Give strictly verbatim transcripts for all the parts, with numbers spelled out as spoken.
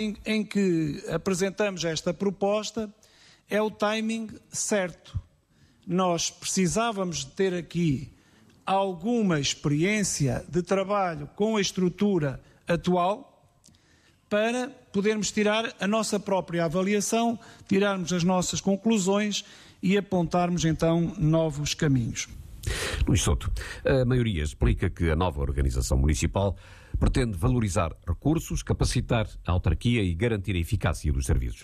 em, em que apresentamos esta proposta é o timing certo. Nós precisávamos de ter aqui alguma experiência de trabalho com a estrutura atual para podermos tirar a nossa própria avaliação, tirarmos as nossas conclusões e apontarmos então novos caminhos. Luís Souto, a maioria explica que a nova organização municipal pretende valorizar recursos, capacitar a autarquia e garantir a eficácia dos serviços.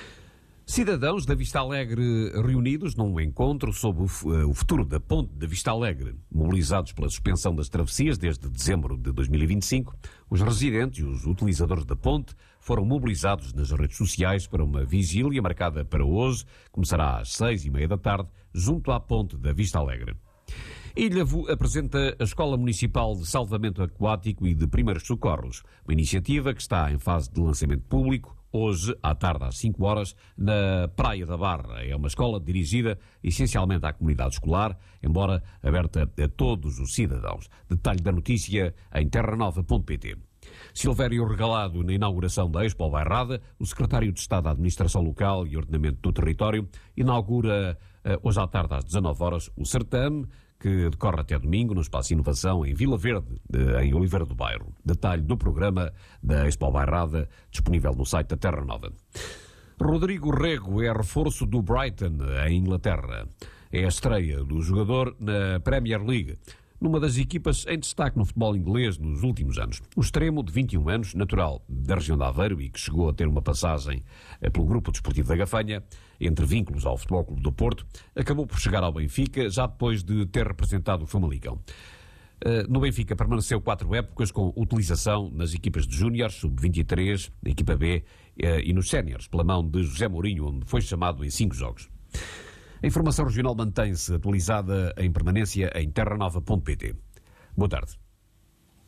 Cidadãos da Vista Alegre reunidos num encontro sobre o futuro da ponte da Vista Alegre, mobilizados pela suspensão das travessias desde dezembro de dois mil e vinte e cinco, os residentes e os utilizadores da ponte foram mobilizados nas redes sociais para uma vigília marcada para hoje, começará às seis e meia da tarde, junto à ponte da Vista Alegre. Ilhavo apresenta a Escola Municipal de Salvamento Aquático e de Primeiros Socorros, uma iniciativa que está em fase de lançamento público, hoje, à tarde, às cinco horas, na Praia da Barra. É uma escola dirigida essencialmente à comunidade escolar, embora aberta a todos os cidadãos. Detalhe da notícia em terra nova ponto pt. Silvério Regalado, na inauguração da Expo Bairrada, o secretário de Estado da Administração Local e Ordenamento do Território, inaugura hoje à tarde, às dezanove horas, o certame, que decorre até domingo no Espaço Inovação em Vila Verde, em Oliveira do Bairro. Detalhe do programa da Expo Bairrada, disponível no site da Terra Nova. Rodrigo Rego é reforço do Brighton, em Inglaterra. É a estreia do jogador na Premier League, numa das equipas em destaque no futebol inglês nos últimos anos. O extremo, de vinte e um anos, natural da região de Aveiro e que chegou a ter uma passagem pelo Grupo Desportivo da Gafanha, entre vínculos ao Futebol Clube do Porto, acabou por chegar ao Benfica já depois de ter representado o Famalicão. No Benfica permaneceu quatro épocas com utilização nas equipas de júniores, sub vinte e três, na equipa B e nos séniores, pela mão de José Mourinho, onde foi chamado em cinco jogos. A informação regional mantém-se atualizada em permanência em terra nova ponto pt. Boa tarde.